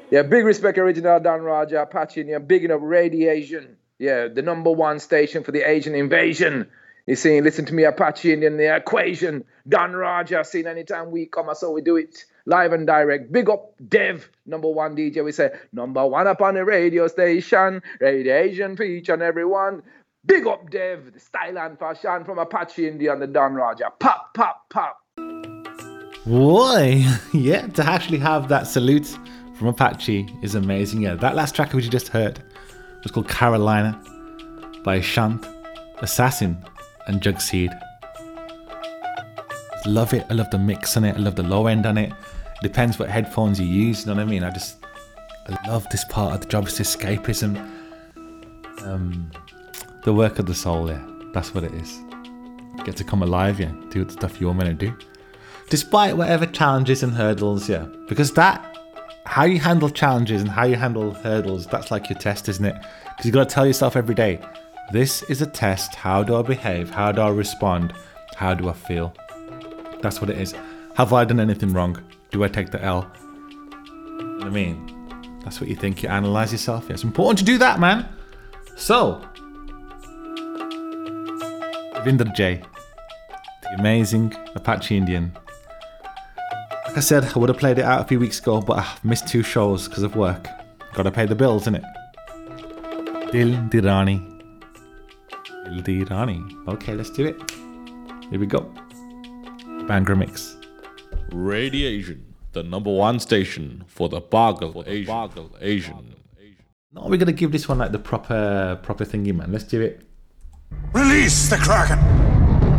Yeah, big respect, original Don Raja, Apache Indian, bigging up Radiation. Yeah, the number one station for the Asian invasion. You see, listen to me, Apache Indian, the equation. Don Raja, seen anytime we come, so we do it live and direct. Big up Dev, number one DJ. We say, number one up on the radio station. Radiation for each and everyone. Big up Dev, the style and fashion from Apache Indian, the Don Raja. Pop, pop, pop. Boy, yeah, to actually have that salute from Apache is amazing. Yeah, that last track which you just heard was called Carolina by Shant, Assassin, and Jugseed. Love it. I love the mix on it. I love the low end on it. Depends what headphones you use. You know what I mean? I love this part of the job. It's escapism. The work of the soul. Yeah, that's what it is. Get to come alive. Yeah, do the stuff you're meant to do, despite whatever challenges and hurdles. Yeah, because how you handle challenges and how you handle hurdles, that's like your test, isn't it? Because you got to tell yourself every day, this is a test. How do I behave? How do I respond? How do I feel? That's what it is. Have I done anything wrong? Do I take the L? You know what I mean? That's what you think. You analyze yourself. Yeah, it's important to do that, man. So, Vinder J, the amazing Apache Indian. Like I said, I would have played it out a few weeks ago, but I missed 2 shows because of work. Gotta pay the bills, innit? Dil Dirani. Dil Dirani. Okay, let's do it. Here we go. Bangra Mix. Radiation, the number one station for the Bargle Asian. No, we're gonna give this one like the proper thingy, man. Let's do it. Release the Kraken!